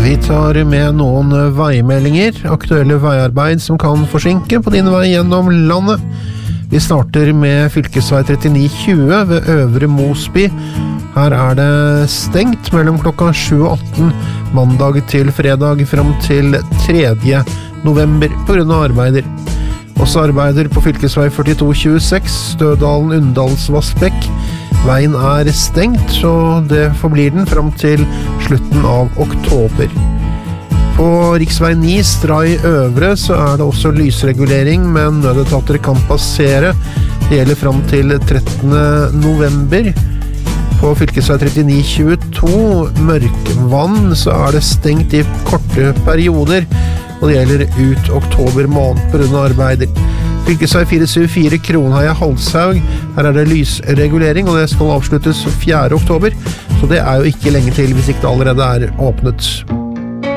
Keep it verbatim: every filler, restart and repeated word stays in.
Vi tar med noen veimeldinger, aktuelle veiarbeid som kan forsinke på din vei gjennom landet. Vi starter med fylkesvei trettini tjue ved Øvre Mosby. Her er det stengt mellom klokka sju og atten mandag til fredag frem til tredje november på grunn av arbeider. Også arbeider på fylkesvei førtito tjueseks Stødalen-Undalsvassbekk. Veien er stengt, så det forblir den frem til slutten av oktober. På riksvei ni Stray Øvre så er det også lysregulering, men nødetater kan passere. Det gjelder frem til trettende november. På fylkesvei trettini tjueto Mørkvann så er det stengt i korte perioder, og det gjelder ut oktober måned på grunn av arbeider. Fylkesvei fire syv fire Kronheia-Halshaug, her er det lysregulering, og det skal avsluttes fjerde oktober, så det er jo ikke lenge til hvis ikke det allerede er åpnet.